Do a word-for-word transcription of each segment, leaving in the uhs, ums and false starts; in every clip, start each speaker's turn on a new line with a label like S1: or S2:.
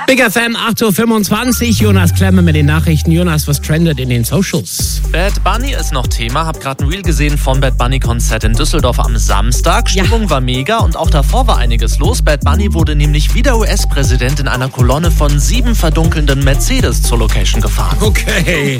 S1: Big F M acht Uhr fünfundzwanzig, Jonas Klemme mit den Nachrichten. Jonas, was trendet in den Socials?
S2: Bad Bunny ist noch Thema. Hab gerade ein Reel gesehen vom Bad Bunny Konzert in Düsseldorf am Samstag. Stimmung ja. war mega und auch davor war einiges los. Bad Bunny wurde nämlich wieder U S-Präsident in einer Kolonne von sieben verdunkelnden Mercedes zur Location gefahren.
S1: Okay.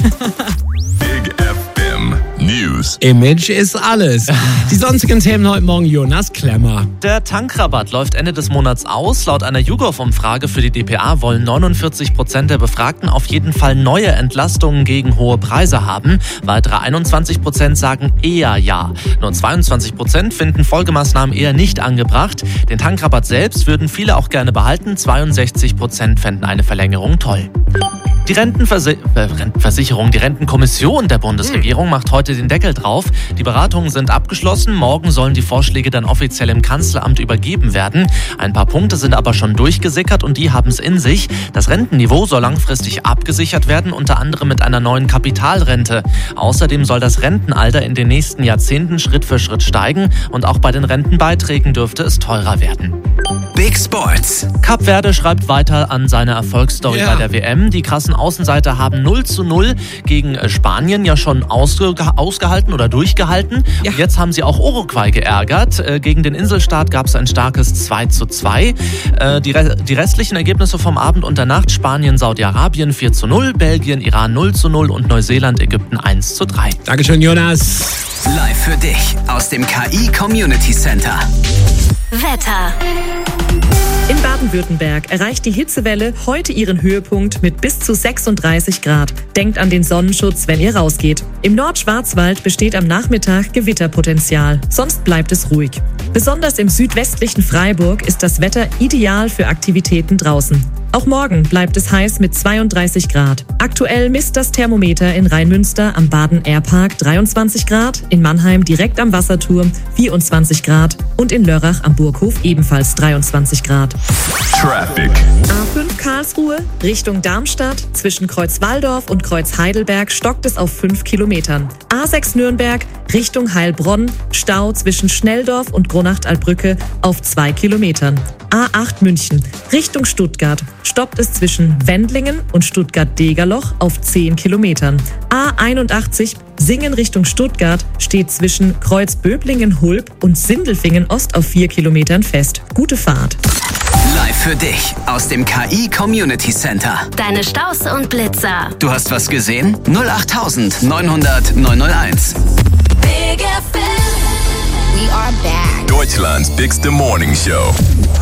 S3: Big F M News.
S1: Image ist alles. Die sonstigen Themen heute Morgen, Jonas Klemmer.
S2: Der Tankrabatt läuft Ende des Monats aus. Laut einer YouGov-Umfrage für die D P A wollen neunundvierzig Prozent der Befragten auf jeden Fall neue Entlastungen gegen hohe Preise haben. Weitere einundzwanzig Prozent sagen eher ja. Nur zweiundzwanzig Prozent finden Folgemaßnahmen eher nicht angebracht. Den Tankrabatt selbst würden viele auch gerne behalten. zweiundsechzig Prozent fänden eine Verlängerung toll. Die Rentenversi- äh, Rentenversicherung, die Rentenkommission der Bundesregierung macht heute den Deckel drauf. Die Beratungen sind abgeschlossen. Morgen sollen die Vorschläge dann offiziell im Kanzleramt übergeben werden. Ein paar Punkte sind aber schon durchgesickert und die haben es in sich. Das Rentenniveau soll langfristig abgesichert werden, unter anderem mit einer neuen Kapitalrente. Außerdem soll das Rentenalter in den nächsten Jahrzehnten Schritt für Schritt steigen und auch bei den Rentenbeiträgen dürfte es teurer werden.
S4: Big Sports.
S2: Kap Verde schreibt weiter an seiner Erfolgsstory
S1: Ja.
S2: bei der W M. Die krassen Außenseiter haben null zu null gegen Spanien ja schon ausge- ausgehalten oder durchgehalten.
S1: Ja.
S2: Und jetzt haben sie auch Uruguay geärgert. Äh, Gegen den Inselstaat gab es ein starkes zwei zu zwei. Äh, die, Re- die restlichen Ergebnisse vom Abend und der Nacht: Spanien, Saudi-Arabien vier zu null, Belgien, Iran null zu null und Neuseeland, Ägypten eins zu drei.
S1: Dankeschön, Jonas.
S4: Live für dich aus dem K I Community Center.
S5: Wetter.
S6: In Baden-Württemberg erreicht die Hitzewelle heute ihren Höhepunkt mit bis zu sechsunddreißig Grad. Denkt an den Sonnenschutz, wenn ihr rausgeht. Im Nordschwarzwald besteht am Nachmittag Gewitterpotenzial. Sonst bleibt es ruhig. Besonders im südwestlichen Freiburg ist das Wetter ideal für Aktivitäten draußen. Auch morgen bleibt es heiß mit zweiunddreißig Grad. Aktuell misst das Thermometer in Rheinmünster am Baden-Airpark dreiundzwanzig Grad, in Mannheim direkt am Wasserturm vierundzwanzig Grad und in Lörrach am Burghof ebenfalls dreiundzwanzig Grad.
S3: Traffic.
S6: A fünf Karlsruhe Richtung Darmstadt. Zwischen Kreuz Walldorf und Kreuz Heidelberg stockt es auf fünf Kilometern. A sechs Nürnberg Richtung Heilbronn. Stau zwischen Schnelldorf und Gronachtaltbrücke auf zwei Kilometern. A acht München Richtung Stuttgart stoppt es zwischen Wendlingen und Stuttgart-Degerloch auf zehn Kilometern. A einundachtzig Singen Richtung Stuttgart steht zwischen Kreuz-Böblingen-Hulb und Sindelfingen-Ost auf vier Kilometern fest. Gute Fahrt.
S4: Live für dich aus dem K I Community Center.
S5: Deine Staus und Blitzer.
S4: Du hast was gesehen? null acht neunhundert neunhunderteins.
S5: Big F M. We are back.
S3: Deutschland's bigste Morning Show.